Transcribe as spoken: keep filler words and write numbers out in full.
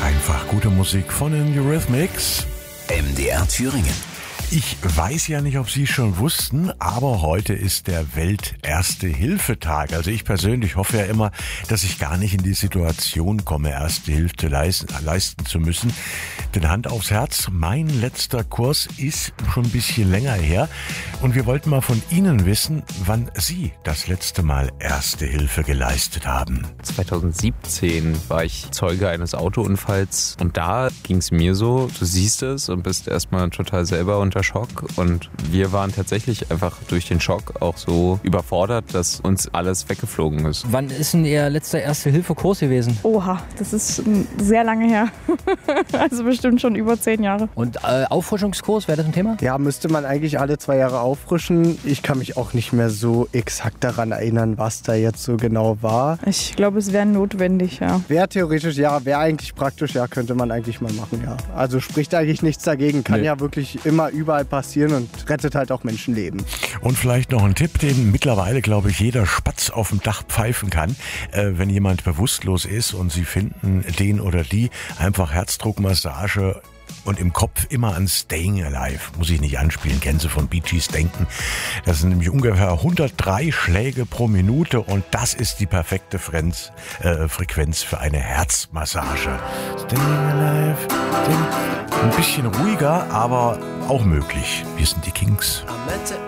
Einfach gute Musik von den Eurythmics. M D R Thüringen. Ich weiß ja nicht, ob Sie es schon wussten, aber heute ist der Welt-Erste-Hilfe-Tag. Also ich persönlich hoffe ja immer, dass ich gar nicht in die Situation komme, Erste Hilfe leisten, leisten zu müssen. Denn Hand aufs Herz, mein letzter Kurs ist schon ein bisschen länger her. Und wir wollten mal von Ihnen wissen, wann Sie das letzte Mal Erste Hilfe geleistet haben. zweitausendsiebzehn war ich Zeuge eines Autounfalls und da ging es mir so, du siehst es und bist erstmal total selber unter Schock und wir waren tatsächlich einfach durch den Schock auch so überfordert, dass uns alles weggeflogen ist. Wann ist denn Ihr letzter Erste-Hilfe-Kurs gewesen? Oha, das ist sehr lange her. Also bestimmt schon über zehn Jahre. Und äh, Auffrischungskurs, wäre das ein Thema? Ja, müsste man eigentlich alle zwei Jahre auffrischen. Ich kann mich auch nicht mehr so exakt daran erinnern, was da jetzt so genau war. Ich glaube, es wäre notwendig, ja. Wäre theoretisch, ja, wäre eigentlich praktisch, ja, könnte man eigentlich mal machen, ja. Also spricht eigentlich nichts dagegen, kann nee. ja wirklich immer überall passieren und rettet halt auch Menschenleben. Und vielleicht noch ein Tipp, den mittlerweile, glaube ich, jeder Spatz auf dem Dach pfeifen kann. Äh, wenn jemand bewusstlos ist und Sie finden den oder die, einfach Herzdruckmassage und im Kopf immer an Staying Alive, muss ich nicht anspielen, kennen Sie von Bee Gees denken. Das sind nämlich ungefähr hundertdrei Schläge pro Minute und das ist die perfekte Frequenz, äh, Frequenz für eine Herzmassage. Staying Alive, staying. Ein bisschen ruhiger, aber auch möglich. Wir sind die Kings. I meant to